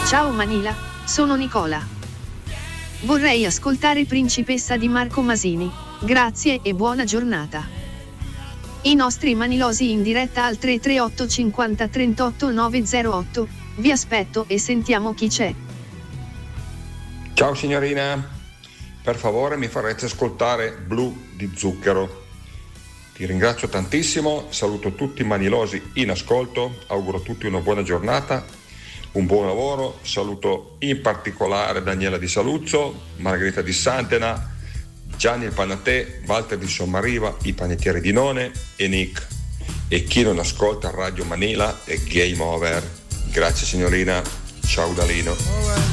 Ciao Manila, sono Nicola. Vorrei ascoltare Principessa di Marco Masini. Grazie e buona giornata. I nostri manilosi in diretta al 338 50 38 908. Vi aspetto e sentiamo chi c'è. Ciao signorina, per favore mi farete ascoltare Blu di Zucchero. Ti ringrazio tantissimo, saluto tutti i manilosi in ascolto, auguro a tutti una buona giornata, un buon lavoro, saluto in particolare Daniela di Saluzzo, Margherita di Santena, Gianni il Panatè, Walter di Sommariva, i panettieri di None e Nick. E chi non ascolta Radio Manila è game over. Grazie signorina, ciao Dalino.